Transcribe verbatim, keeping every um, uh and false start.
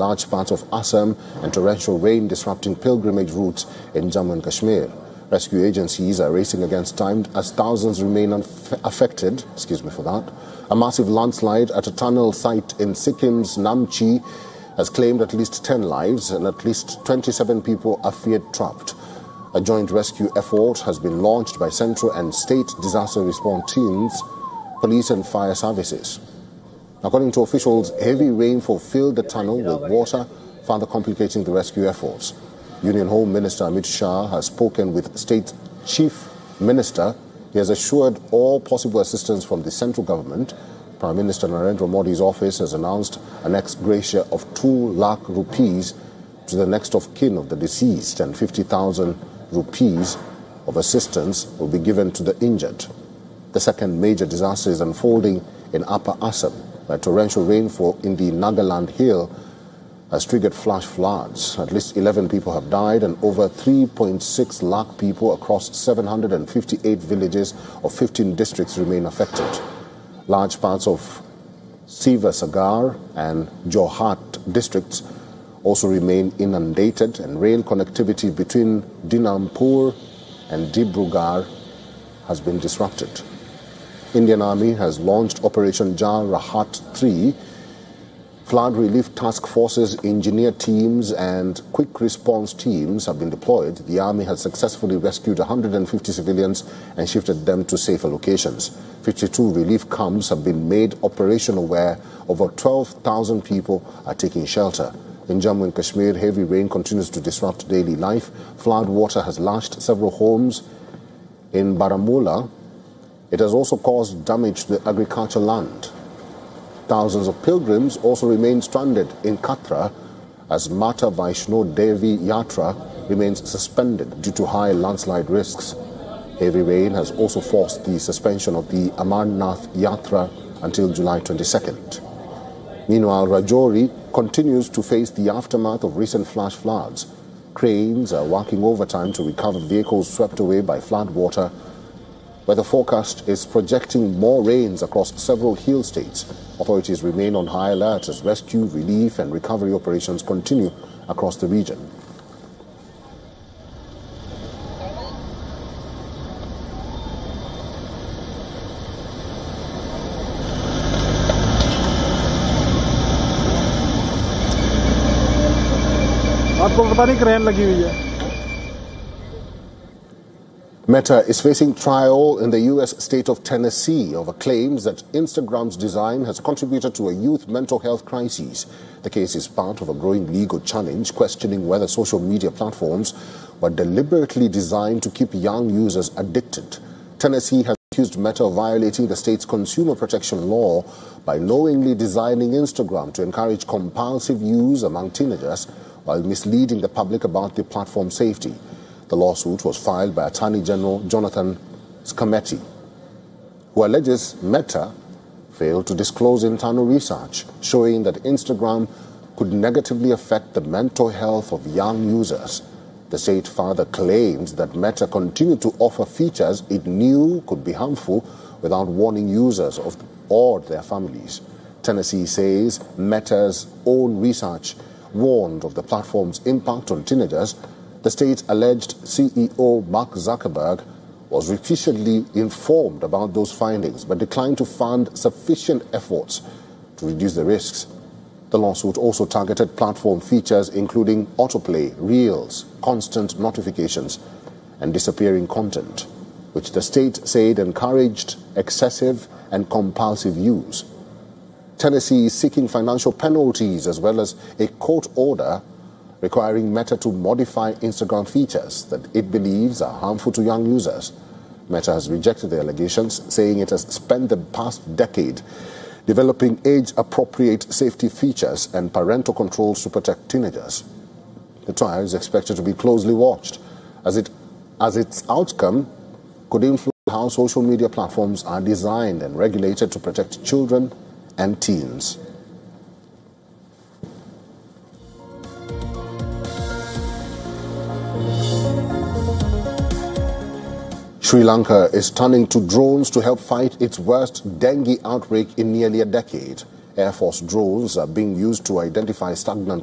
large parts of Assam and torrential rain disrupting pilgrimage routes in Jammu and Kashmir. Rescue agencies are racing against time as thousands remain affected. Excuse me for that. A massive landslide at a tunnel site in Sikkim's Namchi has claimed at least ten lives and at least twenty-seven people are feared trapped. A joint rescue effort has been launched by central and state disaster response teams, police and fire services. According to officials, heavy rainfall filled the tunnel with water, further complicating the rescue efforts. Union Home Minister Amit Shah has spoken with State Chief Minister. He has assured all possible assistance from the central government. Prime Minister Narendra Modi's office has announced an ex gratia of two lakh rupees to the next of kin of the deceased, and fifty thousand rupees of assistance will be given to the injured. The second major disaster is unfolding in Upper Assam, where torrential rainfall in the Nagaland Hill has triggered flash floods. At least eleven people have died and over three point six lakh people across seven hundred fifty-eight villages of fifteen districts remain affected. Large parts of Sivasagar and Jorhat districts also remain inundated, and rail connectivity between Dinampur and Dibrugarh has been disrupted. Indian Army has launched Operation Jal Rahat three. Flood relief task forces, engineer teams and quick response teams have been deployed. The Army has successfully rescued one hundred fifty civilians and shifted them to safer locations. fifty-two relief camps have been made operational where over twelve thousand people are taking shelter. In Jammu and Kashmir, heavy rain continues to disrupt daily life. Flood water has lashed several homes. In Baramulla, it has also caused damage to the agricultural land. Thousands of pilgrims also remain stranded in Katra as Mata Vaishno Devi Yatra remains suspended due to high landslide risks. Heavy rain has also forced the suspension of the Amarnath Yatra until July twenty-second. Meanwhile, Rajouri continues to face the aftermath of recent flash floods. Cranes are working overtime to recover vehicles swept away by flood water, where the forecast is projecting more rains across several hill states. Authorities remain on high alert as rescue, relief and recovery operations continue across the region. आपको पता नहीं crane लगी हुई है. Meta is facing trial in the U S state of Tennessee over claims that Instagram's design has contributed to a youth mental health crisis. The case is part of a growing legal challenge questioning whether social media platforms were deliberately designed to keep young users addicted. Tennessee has accused Meta of violating the state's consumer protection law by knowingly designing Instagram to encourage compulsive use among teenagers while misleading the public about the platform's safety. The lawsuit was filed by Attorney General Jonathan Scametti, who alleges Meta failed to disclose internal research showing that Instagram could negatively affect the mental health of young users. The state further claims that Meta continued to offer features it knew could be harmful without warning users of or their families. Tennessee says Meta's own research warned of the platform's impact on teenagers. The state's alleged C E O, Mark Zuckerberg, was repeatedly informed about those findings but declined to fund sufficient efforts to reduce the risks. The lawsuit also targeted platform features including autoplay, reels, constant notifications, and disappearing content, which the state said encouraged excessive and compulsive use. Tennessee is seeking financial penalties as well as a court order requiring Meta to modify Instagram features that it believes are harmful to young users. Meta has rejected the allegations, saying it has spent the past decade developing age-appropriate safety features and parental controls to protect teenagers. The trial is expected to be closely watched, as it, as its outcome could influence how social media platforms are designed and regulated to protect children and teens. Sri Lanka is turning to drones to help fight its worst dengue outbreak in nearly a decade. Air Force drones are being used to identify stagnant